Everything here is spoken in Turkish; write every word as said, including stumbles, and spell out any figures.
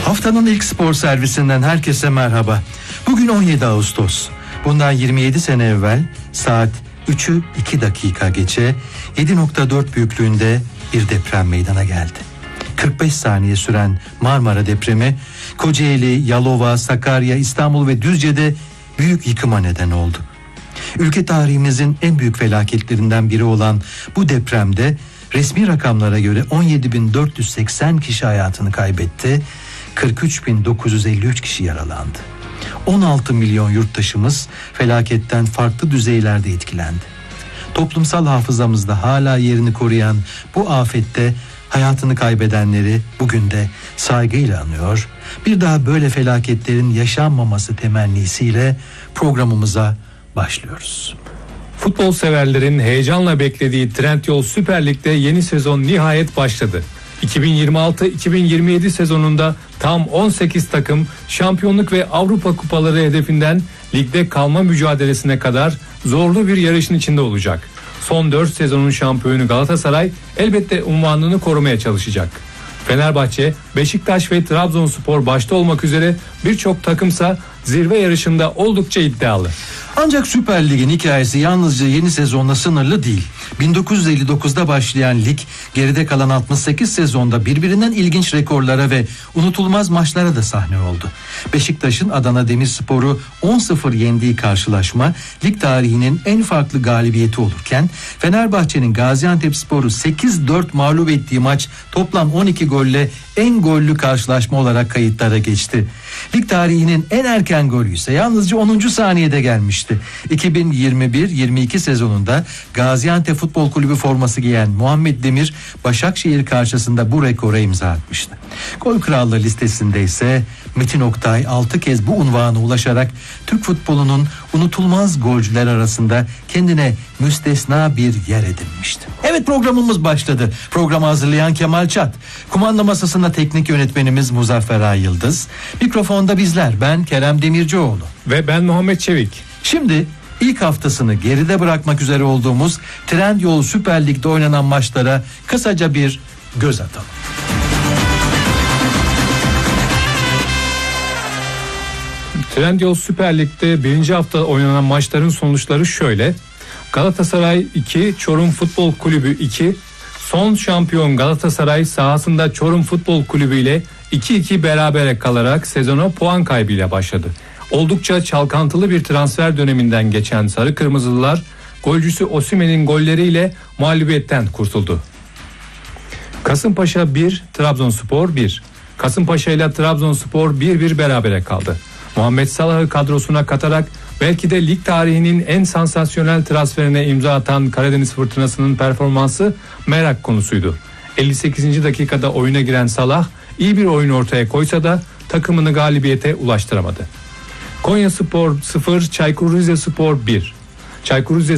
Haftanın ilk spor servisinden herkese merhaba. Bugün on yedi Ağustos. Bundan yirmi yedi sene evvel saat üçü iki dakika geçe yedi nokta dört büyüklüğünde bir deprem meydana geldi. kırk beş saniye süren Marmara depremi Kocaeli, Yalova, Sakarya, İstanbul ve Düzce'de büyük yıkıma neden oldu. Ülke tarihimizin en büyük felaketlerinden biri olan bu depremde resmi rakamlara göre on yedi bin dört yüz seksen kişi hayatını kaybetti, kırk üç bin dokuz yüz elli üç kişi yaralandı. on altı milyon yurttaşımız felaketten farklı düzeylerde etkilendi. Toplumsal hafızamızda hala yerini koruyan bu afette hayatını kaybedenleri bugün de saygıyla anıyor. Bir daha böyle felaketlerin yaşanmaması temennisiyle programımıza başlıyoruz. Futbol severlerin heyecanla beklediği Trendyol Süper Lig'de yeni sezon nihayet başladı. iki bin yirmi altı iki bin yirmi yedi sezonunda tam on sekiz takım şampiyonluk ve Avrupa kupaları hedefinden ligde kalma mücadelesine kadar zorlu bir yarışın içinde olacak. Son dört sezonun şampiyonu Galatasaray elbette unvanını korumaya çalışacak. Fenerbahçe, Beşiktaş ve Trabzonspor başta olmak üzere birçok takımsa zirve yarışında oldukça iddialı. Ancak Süper Lig'in hikayesi yalnızca yeni sezonla sınırlı değil. bin dokuz yüz elli dokuzda başlayan lig geride kalan altmış sekiz sezonda birbirinden ilginç rekorlara ve unutulmaz maçlara da sahne oldu. Beşiktaş'ın Adana Demirspor'u on sıfır yendiği karşılaşma lig tarihinin en farklı galibiyeti olurken Fenerbahçe'nin Gaziantepspor'u sekiz dört mağlup ettiği maç toplam on iki golle en gollü karşılaşma olarak kayıtlara geçti. Lig tarihinin en erken golü ise yalnızca onuncu saniyede gelmişti. iki bin yirmi bir yirmi iki sezonunda Gaziantep Futbol Kulübü forması giyen Muhammed Demir Başakşehir karşısında bu rekora imza atmıştı. Gol krallığı listesinde ise Metin Oktay altı kez bu unvana ulaşarak Türk futbolunun unutulmaz golcüler arasında kendine müstesna bir yer edinmişti. Evet, programımız başladı. Programı hazırlayan Kemal Çat. Kumanda masasında teknik yönetmenimiz Muzaffer Ay Yıldız. Mikrofonda bizler, ben Kerem Demircioğlu. Ve ben Muhammed Çevik. Şimdi ilk haftasını geride bırakmak üzere olduğumuz Trendyol Süper Lig'de oynanan maçlara kısaca bir göz atalım. Trendyol Süper Lig'de birinci hafta oynanan maçların sonuçları şöyle. Galatasaray iki, Çorum Futbol Kulübü iki. Son şampiyon Galatasaray sahasında Çorum Futbol Kulübü ile iki iki berabere kalarak sezona puan kaybıyla başladı. Oldukça çalkantılı bir transfer döneminden geçen Sarı Kırmızılılar golcüsü Osimhen'in golleriyle mağlubiyetten kurtuldu. Kasımpaşa bir, Trabzonspor bir. Kasımpaşa ile Trabzonspor bir bir berabere kaldı. Muhammed Salah'ı kadrosuna katarak belki de lig tarihinin en sansasyonel transferine imza atan Karadeniz Fırtınası'nın performansı merak konusuydu. elli sekizinci dakikada oyuna giren Salah iyi bir oyun ortaya koysa da takımını galibiyete ulaştıramadı. Konyaspor sıfır, Çaykur Rizespor bir. Çaykur